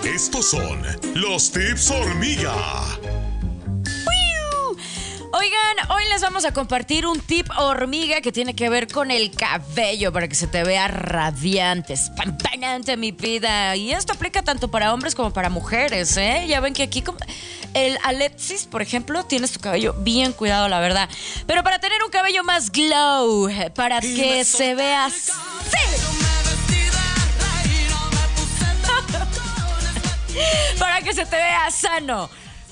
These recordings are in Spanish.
Estos son los tips hormiga. Oigan, hoy les vamos a compartir un tip hormiga que tiene que ver con el cabello para que se te vea radiante, espampanante, mi vida. Y esto aplica tanto para hombres como para mujeres, ¿eh? Ya ven que aquí el Alexis, por ejemplo, tienes tu cabello bien cuidado, la verdad. Pero para tener un cabello más glow, para que se vea así, para que se te vea sano,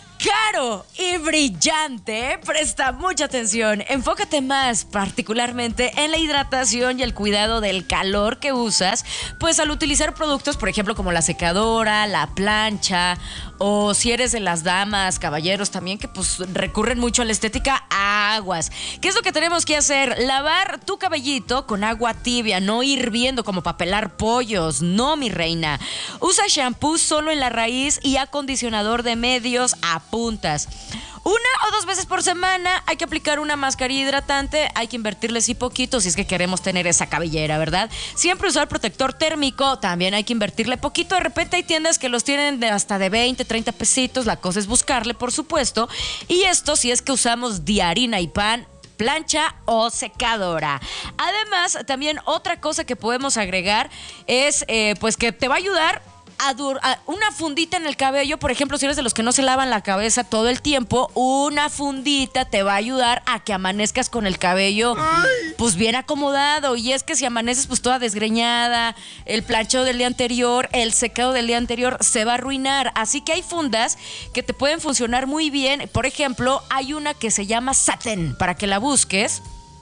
caro y brillante, presta mucha atención. Enfócate más particularmente en la hidratación y el cuidado del calor que usas, pues al utilizar productos, por ejemplo, como la secadora, la plancha, o si eres de las damas, caballeros también, que pues recurren mucho a la estética, aguas. ¿Qué es lo que tenemos que hacer? Lavar tu cabellito con agua tibia, no hirviendo como para pelar pollos, no, mi reina. Usa shampoo solo en la raíz y acondicionador de medios a puntas. 1 o 2 veces por semana hay que aplicar una mascarilla hidratante. Hay que invertirle sí poquito si es que queremos tener esa cabellera, ¿verdad? Siempre usar protector térmico. También hay que invertirle poquito. De repente hay tiendas que los tienen hasta de 20, 30 pesitos. La cosa es buscarle, por supuesto. Y esto si es que usamos de harina y pan, plancha o secadora. Además, también otra cosa que podemos agregar es pues que te va a ayudar a una fundita en el cabello. Por ejemplo, si eres de los que no se lavan la cabeza todo el tiempo, una fundita te va a ayudar a que amanezcas con el cabello pues bien acomodado. Y es que si amaneces pues toda desgreñada, el planchado del día anterior, el secado del día anterior se va a arruinar. Así que hay fundas que te pueden funcionar muy bien. Por ejemplo, hay una que se llama Satin, para que la busques,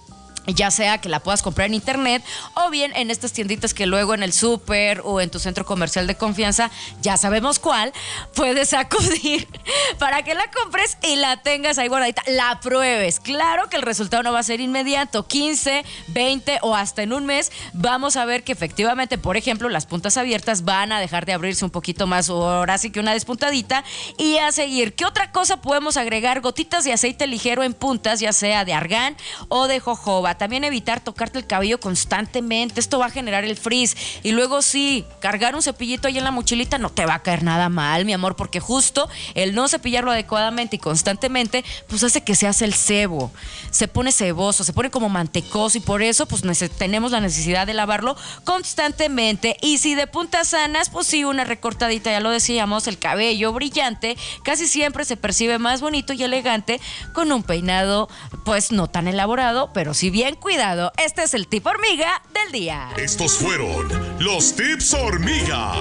ya sea que la puedas comprar en internet o bien en estas tienditas que luego en el súper o en tu centro comercial de confianza, ya sabemos cuál, puedes acudir para que la compres y la tengas ahí guardadita, la pruebes. Claro que el resultado no va a ser inmediato, 15, 20 o hasta en un mes vamos a ver que efectivamente, por ejemplo, las puntas abiertas van a dejar de abrirse un poquito más, o ahora sí que una despuntadita, y a seguir. ¿Qué otra cosa podemos agregar? Gotitas de aceite ligero en puntas, ya sea de argán o de jojoba. También evitar tocarte el cabello constantemente. Esto va a generar el frizz. Y luego sí, cargar un cepillito ahí en la mochilita no te va a caer nada mal, mi amor, porque justo el no cepillarlo adecuadamente y constantemente, pues hace que se hace el sebo. Se pone ceboso, se pone como mantecoso y por eso pues tenemos la necesidad de lavarlo constantemente. Y si de puntas sanas, pues sí, una recortadita, ya lo decíamos, el cabello brillante casi siempre se percibe más bonito y elegante con un peinado pues no tan elaborado, pero sí bien cuidado. Este es el tip hormiga del día. Estos fueron los tips hormiga.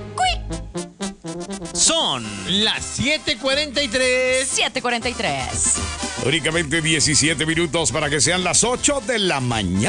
Son las 7:43. 7:43. Únicamente 17 minutos para que sean las 8 de la mañana.